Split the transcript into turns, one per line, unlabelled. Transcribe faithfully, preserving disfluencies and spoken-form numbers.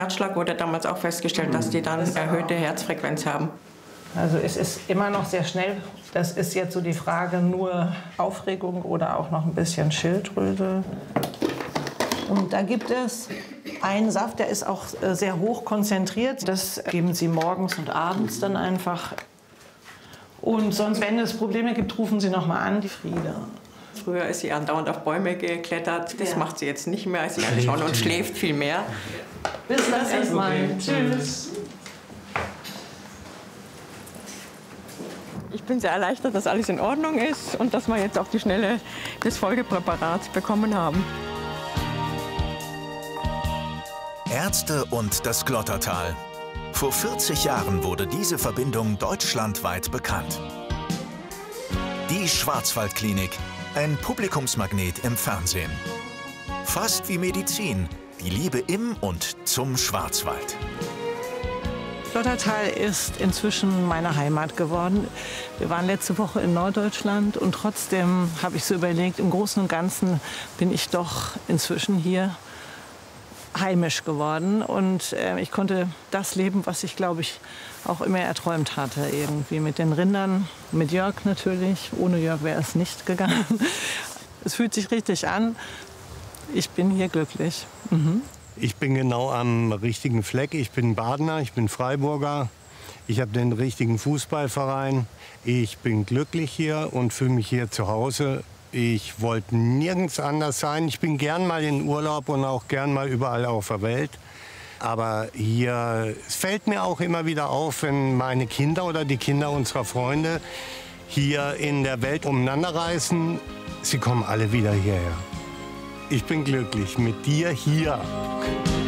Herzschlag wurde damals auch festgestellt, dass die dann erhöhte Herzfrequenz haben.
Also es ist immer noch sehr schnell. Das ist jetzt so die Frage, nur Aufregung oder auch noch ein bisschen Schilddrüse. Und da gibt es einen Saft, der ist auch sehr hoch konzentriert. Das geben Sie morgens und abends dann einfach. Und sonst, wenn es Probleme gibt, rufen Sie noch mal an, die Frieda.
Früher ist sie andauernd auf Bäume geklettert. Das ja. macht sie jetzt nicht mehr. Sie ist schon und schläft viel mehr.
Bis dann erstmal. Okay. Tschüss.
Ich bin sehr erleichtert, dass alles in Ordnung ist und dass wir jetzt auf die Schnelle das Folgepräparat bekommen haben.
Ärzte und das Glottertal. Vor vierzig Jahren wurde diese Verbindung deutschlandweit bekannt. Die Schwarzwaldklinik, ein Publikumsmagnet im Fernsehen. Fast wie Medizin, die Liebe im und zum Schwarzwald.
Glottertal ist inzwischen meine Heimat geworden. Wir waren letzte Woche in Norddeutschland und trotzdem habe ich so überlegt, im Großen und Ganzen bin ich doch inzwischen hier heimisch geworden. Und äh, ich konnte das leben, was ich, glaube ich, auch immer erträumt hatte. Irgendwie mit den Rindern, mit Jörg natürlich. Ohne Jörg wäre es nicht gegangen. Es fühlt sich richtig an. Ich bin hier glücklich. Mhm.
Ich bin genau am richtigen Fleck. Ich bin Badener, ich bin Freiburger. Ich habe den richtigen Fußballverein. Ich bin glücklich hier und fühle mich hier zu Hause. Ich wollte nirgends anders sein. Ich bin gern mal in Urlaub und auch gern mal überall auf der Welt. Aber hier, es fällt mir auch immer wieder auf, wenn meine Kinder oder die Kinder unserer Freunde hier in der Welt umeinander reisen. Sie kommen alle wieder hierher. Ich bin glücklich mit dir hier.